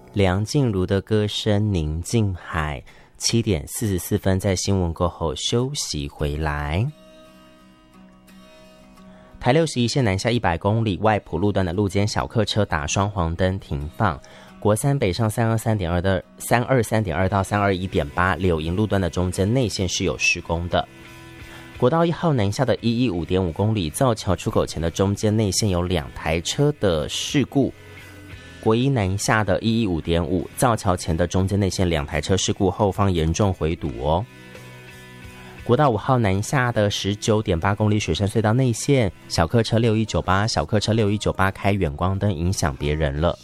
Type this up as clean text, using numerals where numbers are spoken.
梁静茹的歌声《宁静海》。7点44分，在新闻过后休息回来。台61线南下100公里外埔路段的路肩小客车打双黄灯停放，国三北上323.2到321.8柳营路段的中间内线是有施工的。国道1号南下的115.5公里造桥出口前的中间内线有2台车的事故。国一南下的115.5造桥前的中间内线2台车事故，后方严重回堵哦。国道5号南下的19.8公里雪山隧道内线小客车6198开远光灯影响别人了。